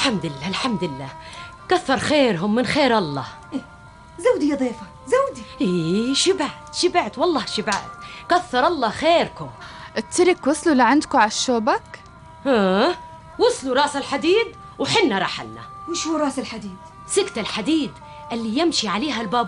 الحمد لله الحمد لله، كثر خيرهم من خير الله. زودي يا ضيفة زودي. إيه شبعت والله شبعت، كثر الله خيركم. الترك وصلوا لعندكم على الشوبك؟ وصلوا راس الحديد وحنا رحلنا. وش هو راس الحديد؟ سكة الحديد اللي يمشي عليها البابور